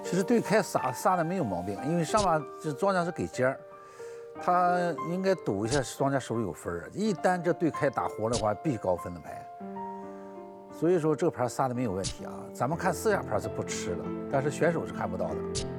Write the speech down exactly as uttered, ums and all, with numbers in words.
其实对开撒撒的没有毛病，因为上把这庄家是给尖儿，他应该赌一下庄家手里有分儿。一旦这对开打活的话，必须高分的牌。所以说这个牌撒的没有问题啊。咱们看四下牌是不吃的，但是选手是看不到的。